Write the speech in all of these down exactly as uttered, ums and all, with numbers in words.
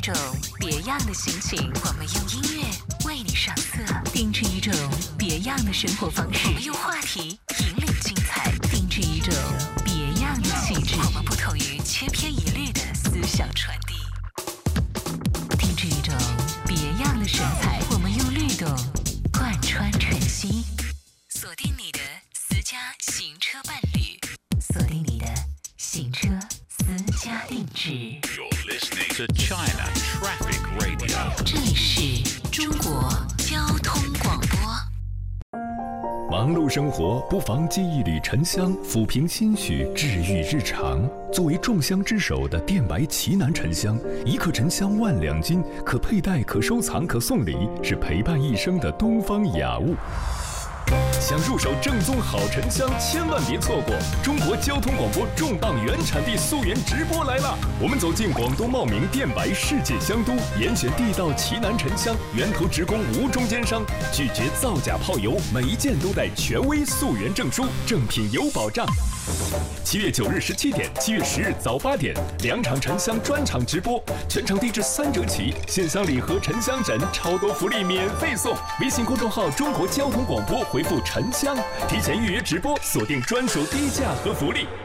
种别样的心情，我们用音乐为你上色；定制一种别样的生活方式，我们用话题引领精彩；定制一种别样的气质，我们不同于千篇一律的思想传递；定制一种别样的神采，我们用律动贯穿晨曦。锁定你的私家行车伴侣，锁定你的行车私家定制。 You're listening to China Traffic Radio。 这里是中国交通广播。 忙碌生活，不妨寄一缕沉香，抚平心绪，治愈日常。作为众香之首的电白奇楠沉香，一克沉香万两金，可佩戴、可收藏、可送礼，是陪伴一生的东方雅物。想入手正宗好沉香，千万别错过！中国交通广播重磅原产地溯源直播来了！我们走进广东茂名电白世界香都，严选地道奇楠沉香，源头直供无中间商，拒绝造假泡油，每一件都带权威溯源证书，正品有保障。七月九日十七点，七月十日早八点，两场沉香专场直播，全场低至三折起，线香礼盒、沉香枕，超多福利免费送！微信公众号中国交通广播回复沉香，提前预约直播，锁定专属低价和福利。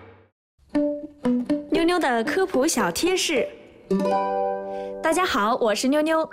妞妞的科普小贴士。大家好，我是妞妞。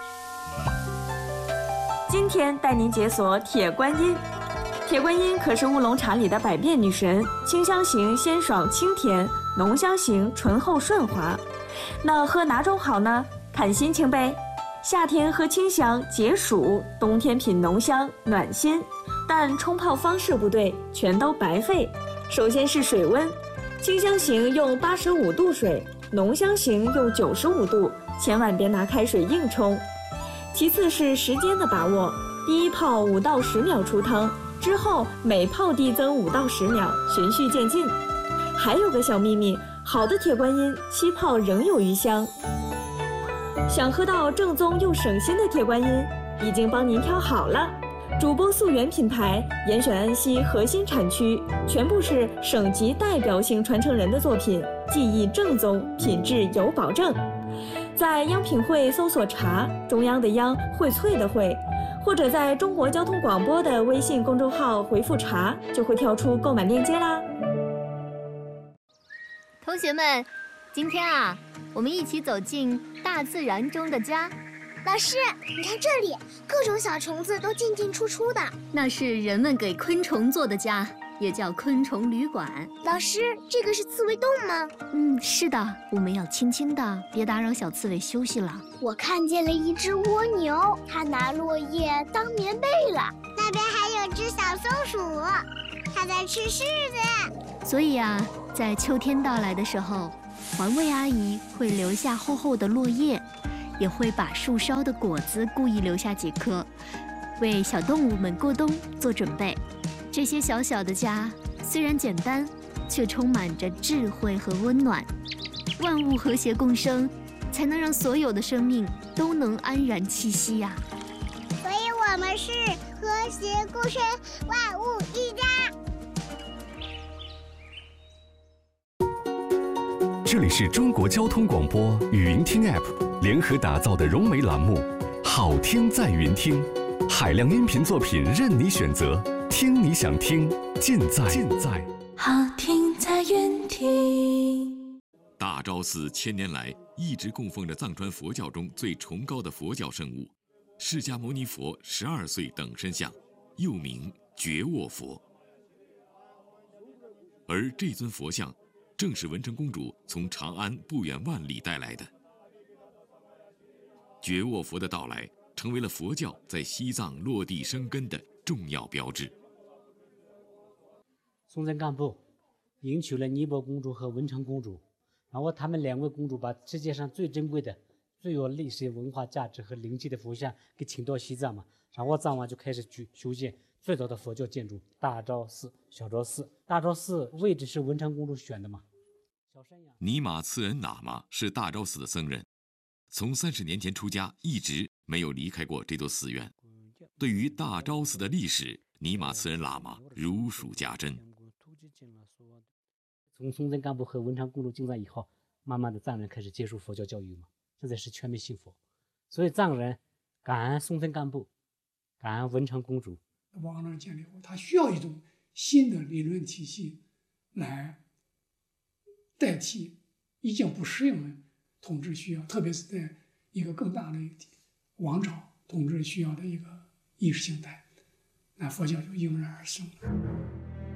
今天带您解锁铁观音。铁观音可是乌龙茶里的百变女神，清香型鲜爽清甜，浓香型醇厚顺滑。那喝哪种好呢？看心情呗。夏天喝清香解暑，冬天品浓香暖心。但冲泡方式不对，全都白费。首先是水温，清香型用八十五度水，浓香型用九十五度，千万别拿开水硬冲。其次是时间的把握，第一泡五到十秒出汤，之后每泡递增五到十秒，循序渐进。还有个小秘密，好的铁观音七泡仍有余香。想喝到正宗又省心的铁观音，已经帮您挑好了。主播溯源品牌，严选安溪核心产区，全部是省级代表性传承人的作品，技艺正宗，品质有保证。在央品汇搜索茶，中央的央，荟萃的荟，或者在中国交通广播的微信公众号回复茶，就会跳出购买链接啦。 同学们，今天啊，我们一起走进大自然中的家。 老师，你看这里，各种小虫子都进进出出的。 那是人们给昆虫做的家，也叫昆虫旅馆。 老师，这个是刺猬洞吗？ 嗯，是的，我们要轻轻的，别打扰小刺猬休息了。 我看见了一只蜗牛，它拿落叶当棉被了。那边还有只小松鼠，它在吃柿子。 所以啊，在秋天到来的时候，环卫阿姨会留下厚厚的落叶，也会把树梢的果子故意留下几颗，为小动物们过冬做准备。这些小小的家虽然简单，却充满着智慧和温暖。万物和谐共生，才能让所有的生命都能安然栖息呀、啊。 所以我们是和谐共生，万物一家。 这里是中国交通广播语音听 App 联合打造的融媒栏目《好听在云听》，海量音频作品任你选择，听你想听，尽在尽在好听在云听。 大昭寺千年来一直供奉着藏传佛教中最崇高的佛教圣物——释迦牟尼佛十二岁等身像，又名觉沃佛。而这尊佛像正是文成公主从长安不远万里带来的。觉沃佛的到来成为了佛教在西藏落地生根的重要标志。 松赞干布迎娶了尼泊公主和文成公主，然后他们两位公主把世界上最珍贵的、最有历史文化价值和灵气的佛像给请到西藏嘛，然后藏王就开始去修建最早的佛教建筑大昭寺、小昭寺。大昭寺位置是文成公主选的嘛。 尼玛次仁喇嘛是大昭寺的僧人，从三十年前出家，一直没有离开过这座寺院。对于大昭寺的历史，尼玛次仁喇嘛如数家珍。 从松赞干布和文成公主进藏以后，慢慢的藏人开始接受佛教教育嘛。 这才是全面信佛。所以藏人感恩松赞干布，感恩文成公主。 网上建立后，他需要一种新的理论体系来代替已经不适应的统治需要，特别是在一个更大的王朝统治需要的一个意识形态，那佛教就油然而生了。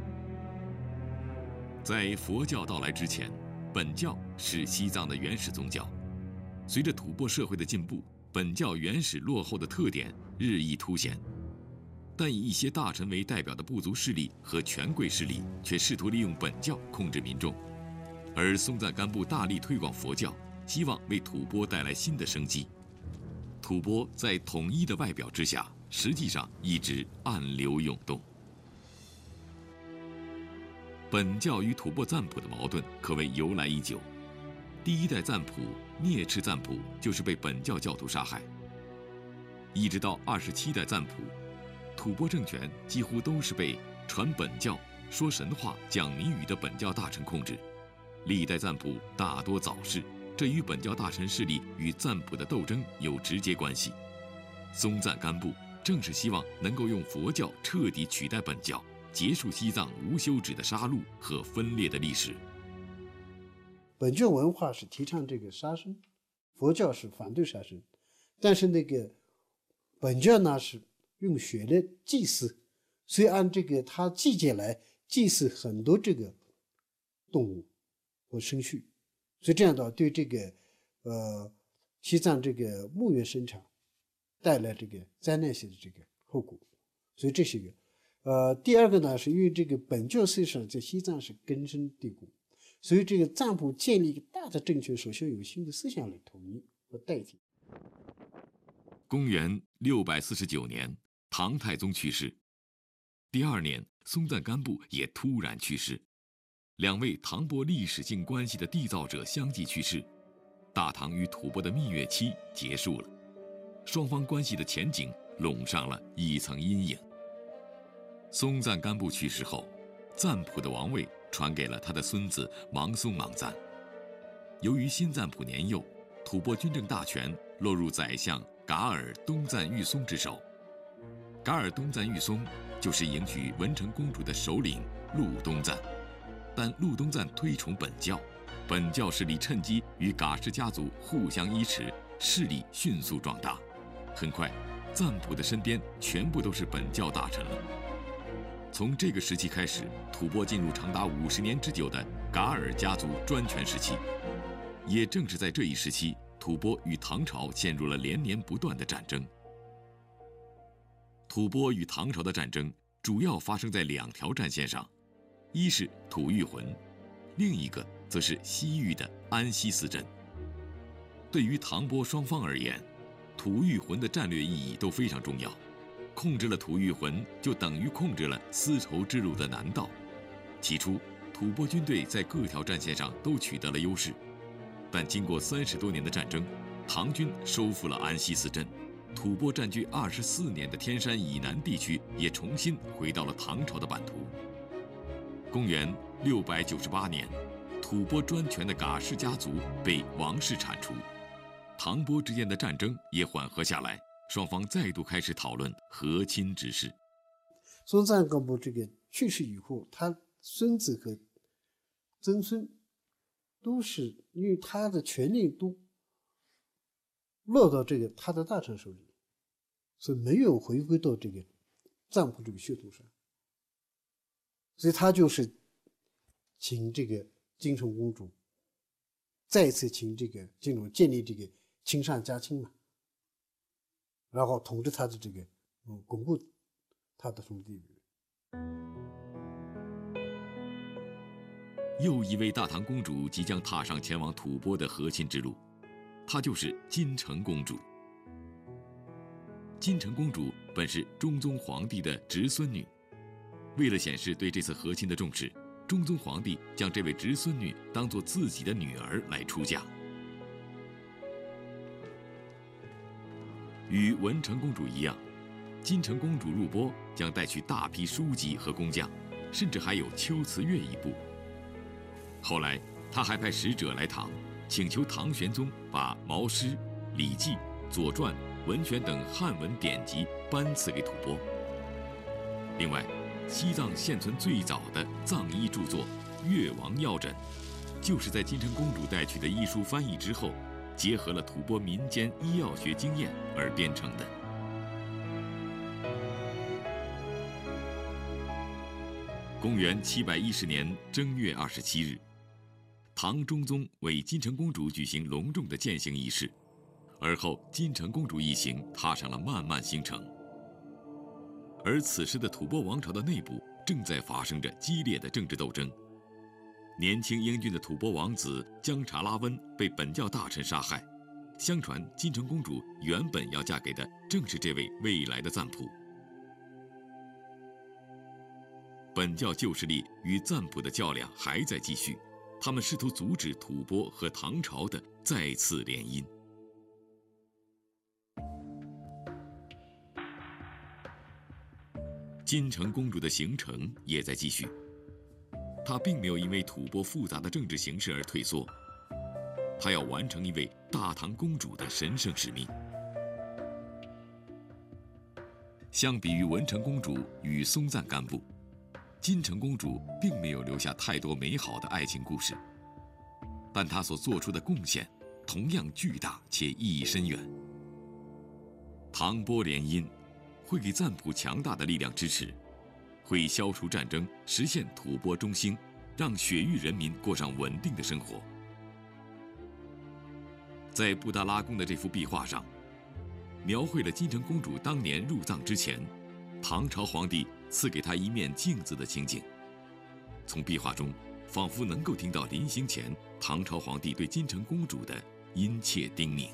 在佛教到来之前，本教是西藏的原始宗教。随着吐蕃社会的进步，本教原始落后的特点日益凸显。但以一些大臣为代表的部族势力和权贵势力却试图利用本教控制民众，而松赞干布大力推广佛教，希望为吐蕃带来新的生机。吐蕃在统一的外表之下，实际上一直暗流涌动。本教与吐蕃赞普的矛盾可谓由来已久。第一代赞普聂赤赞普就是被本教教徒杀害，一直到二十七代赞普，吐蕃政权几乎都是被传本教、说神话、讲谜语的本教大臣控制。历代赞普大多早逝，这与本教大臣势力与赞普的斗争有直接关系。松赞干布正是希望能够用佛教彻底取代本教，结束西藏无休止的杀戮和分裂的历史。 本教文化是提倡这个杀生，佛教是反对杀生，但是那个本教呢是用血来祭祀，所以按这个他季节来祭祀很多这个动物和牲畜，所以这样的话对这个呃西藏这个牧原生产带来这个灾难性的这个后果，所以这是一个。呃，第二个呢，是因为这个本教思想在西藏是根深蒂固，所以这个藏普建立一个大的政权，首先有新的思想来统一和代替。 公元六百四十九年，唐太宗去世。第二年，松赞干布也突然去世，两位唐蕃历史性关系的缔造者相继去世，大唐与吐蕃的蜜月期结束了，双方关系的前景笼上了一层阴影。松赞干布去世后，赞普的王位传给了他的孙子芒松莽赞。由于新赞普年幼，吐蕃军政大权落入宰相噶尔东赞玉松之手。噶尔东赞玉松就是迎娶文成公主的首领禄东赞，但禄东赞推崇本教，本教势力趁机与噶氏家族互相依持，势力迅速壮大。很快，赞普的身边全部都是本教大臣了。从这个时期开始，吐蕃进入长达五十年之久的噶尔家族专权时期。也正是在这一时期，吐蕃与唐朝陷入了连年不断的战争。吐蕃与唐朝的战争主要发生在两条战线上，一是吐谷浑，另一个则是西域的安西斯镇。对于唐蕃双方而言，吐谷浑的战略意义都非常重要。控制了吐谷浑，就等于控制了丝绸之路的南道。起初，吐蕃军队在各条战线上都取得了优势，但经过三十多年的战争，唐军收复了安西斯镇，吐蕃占据二十四年的天山以南地区也重新回到了唐朝的版图。公元六百九十八年，吐蕃专权的噶氏家族被王室铲除，唐蕃之间的战争也缓和下来。双方再度开始讨论和亲之事。 松赞干布这个去世以后，他孙子和曾孙都是因为他的权力都落到这个他的大臣手里，所以没有回归到这个藏普这个血统上，所以他就是请这个金城公主再次请这个金主建立这个亲上加亲嘛，然后统治他的这个，嗯，巩固他的什么地位。 又一位大唐公主即将踏上前往吐蕃的和亲之路，她就是金城公主。金城公主本是中宗皇帝的侄孙女，为了显示对这次和亲的重视，中宗皇帝将这位侄孙女当作自己的女儿来出嫁。与文成公主一样，金城公主入钵将带去大批书籍和工匠，甚至还有秋瓷乐一部。后来，她还派使者来唐， 请求唐玄宗把《毛诗》《礼记》《左传》《文选》等汉文典籍颁赐给吐蕃。另外，西藏现存最早的藏医著作《越王药诊》，就是在金城公主带去的医书翻译之后，结合了吐蕃民间医药学经验而编成的。公元七百一十年正月二十七日，唐中宗为金城公主举行隆重的饯行仪式，而后金城公主一行踏上了漫漫行程。而此时的吐蕃王朝的内部正在发生着激烈的政治斗争。年轻英俊的吐蕃王子姜查拉温被本教大臣杀害，相传金城公主原本要嫁给的正是这位未来的赞普。本教旧势力与赞普的较量还在继续，他们试图阻止吐蕃和唐朝的再次联姻。金城公主的行程也在继续，她并没有因为吐蕃复杂的政治形势而退缩，她要完成一位大唐公主的神圣使命。相比于文成公主与松赞干布，金城公主并没有留下太多美好的爱情故事，但她所做出的贡献同样巨大且意义深远。唐波联姻会给赞普强大的力量支持，会消除战争，实现吐蕃中兴，让雪域人民过上稳定的生活。在布达拉宫的这幅壁画上，描绘了金城公主当年入藏之前，唐朝皇帝赐给她一面镜子的情景。从壁画中，仿佛能够听到临行前唐朝皇帝对金城公主的殷切叮咛。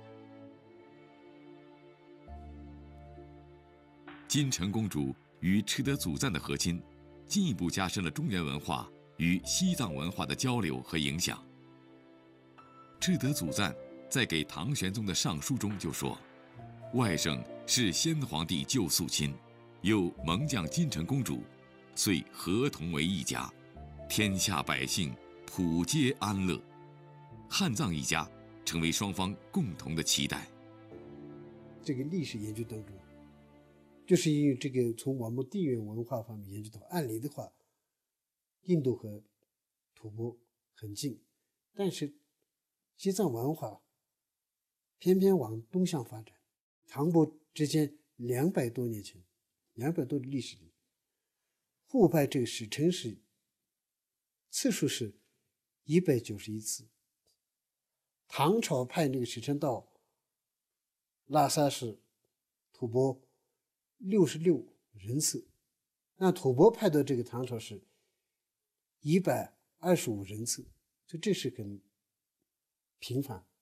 金城公主与赤德祖赞的和亲，进一步加深了中原文化与西藏文化的交流和影响。赤德祖赞在给唐玄宗的上书中就说，外甥是先皇帝旧肃亲，又蒙降金城公主，遂合同为一家，天下百姓普皆安乐。汉藏一家成为双方共同的期待。 这个历史研究当中，就是因为这个从我们地缘文化方面研究到，按理的话，印度和吐蕃很近，但是西藏文化偏偏往东向发展。唐蕃之间两百多年前，两百多的历史里，互派这个使臣是次数是一百九十一次。唐朝派那个使臣到拉萨市吐蕃六十六人次，那吐蕃派到这个唐朝是一百二十五人次，所以这是很频繁。